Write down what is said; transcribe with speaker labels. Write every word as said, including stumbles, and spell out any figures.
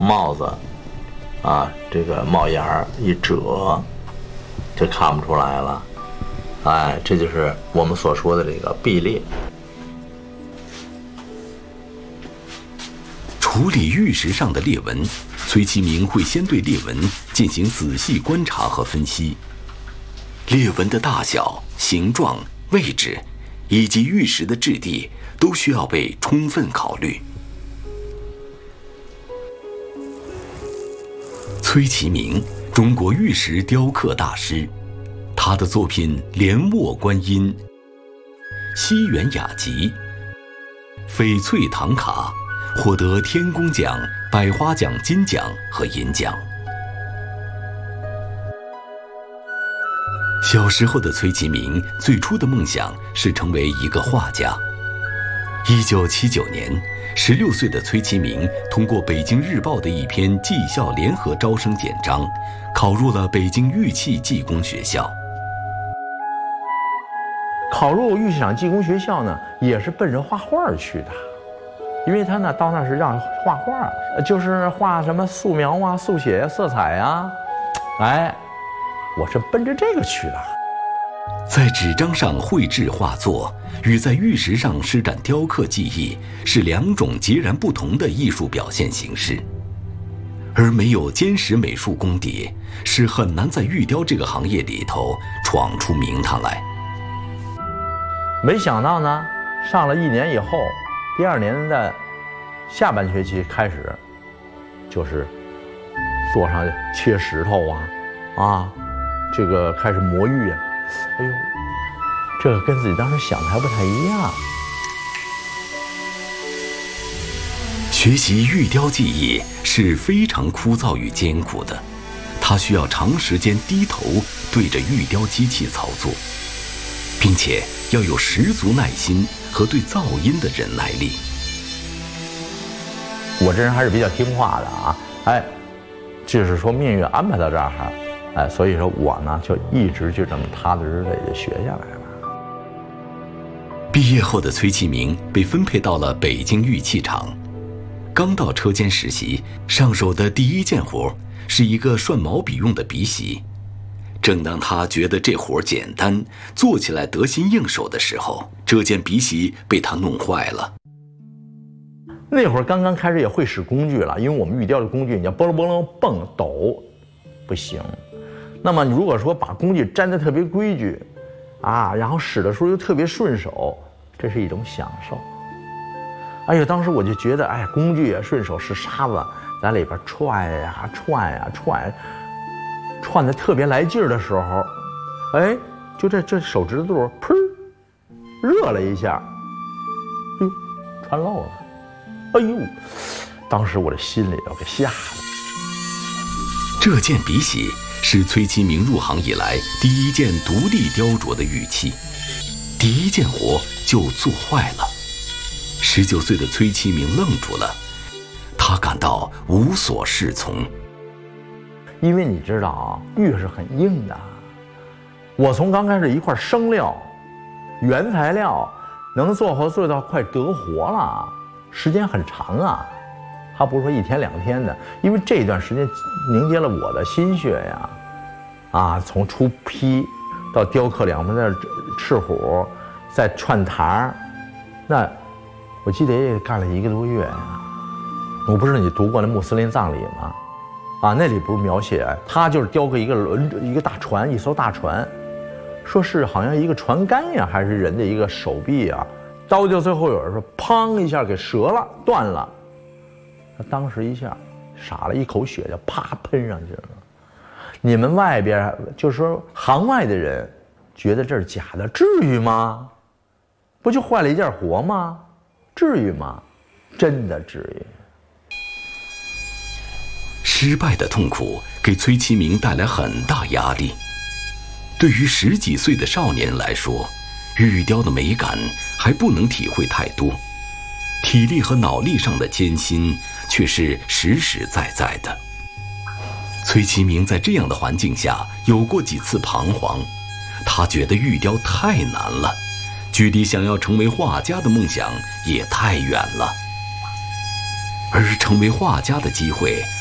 Speaker 1: 帽子啊，这个帽檐儿一折，就看不出来了。哎，这就是我们所说的这个壁裂。
Speaker 2: 处理玉石上的裂纹，崔其明会先对裂纹进行仔细观察和分析。裂纹的大小、形状、位置，以及玉石的质地，都需要被充分考虑。崔其明，中国玉石雕刻大师，他的作品《莲卧观音》《西园雅集》《翡翠唐卡》获得天工奖、百花奖金奖和银奖。小时候的崔其明最初的梦想是成为一个画家。一九七九年，十六岁的崔其明通过北京日报的一篇技校联合招生简章，考入了北京玉器技工学校。
Speaker 1: 考入玉器厂技工学校呢，也是奔着画画去的，因为他呢到那是让画画，就是画什么素描啊、速写呀、色彩呀，哎，我是奔着这个去的。
Speaker 2: 在纸张上绘制画作，与在玉石上施展雕刻技艺是两种截然不同的艺术表现形式，而没有坚实美术功底，是很难在玉雕这个行业里头闯出名堂来。
Speaker 1: 没想到呢，上了一年以后，第二年的下半学期开始，就是坐上切石头啊，啊，这个开始磨玉啊。哎呦，这个跟自己当时想的还不太一样。
Speaker 2: 学习玉雕技艺是非常枯燥与艰苦的，他需要长时间低头对着玉雕机器操作，并且要有十足耐心和对噪音的忍耐力。
Speaker 1: 我这人还是比较听话的啊，哎，就是说命运安排到这儿。哎，所以说我呢就一直就这么踏踏实实的就学下来了。
Speaker 2: 毕业后的崔其明被分配到了北京玉器厂，刚到车间实习，上手的第一件活是一个涮毛笔用的笔洗。正当他觉得这活简单，做起来得心应手的时候，这件笔洗被他弄坏了。
Speaker 1: 那会儿刚刚开始也会使工具了，因为我们玉雕的工具，你要嘣楞嘣楞蹦抖，不行。那么如果说把工具粘得特别规矩，啊，然后使的时候又特别顺手，这是一种享受。哎呀，当时我就觉得，哎，工具也顺手，是沙子在里边串呀串呀串，串得特别来劲儿的时候，哎，就这这手指头砰，热了一下，哎呦，穿漏了，哎呦，当时我这心里头给吓的。
Speaker 2: 这件笔洗是崔其明入行以来第一件独立雕琢的玉器，第一件活就做坏了。十九岁的崔其明愣住了，他感到无所适从。
Speaker 1: 因为你知道啊，玉是很硬的，我从刚开始一块生料、原材料，能做活做到快得活了，时间很长啊。他不是说一天两天的，因为这段时间凝结了我的心血呀，啊，从出坯到雕刻两边的赤虎，再串台，那我记得也干了一个多月呀。我不知道你读过那穆斯林葬礼吗？啊，那里不是描写他就是雕刻一个轮一个大船，一艘大船，说是好像一个船杆呀，还是人的一个手臂啊，刀就最后有人说砰一下给折了断了。当时一下傻了，一口血就啪喷上去了。你们外边就是说行外的人觉得这是假的，至于吗？不就坏了一件活吗？至于吗？真的至于。
Speaker 2: 失败的痛苦给崔其明带来很大压力。对于十几岁的少年来说，玉雕的美感还不能体会太多，体力和脑力上的艰辛却是实实在在的。崔其明在这样的环境下有过几次彷徨，他觉得玉雕太难了，距离想要成为画家的梦想也太远了。 而成为画家的机会